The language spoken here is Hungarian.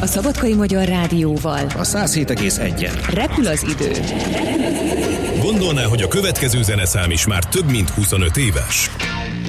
a Szabadkai Magyar Rádióval. A 107,1-en. Repül az idő. Gondolná, hogy a következő zeneszám is már több mint 25 éves?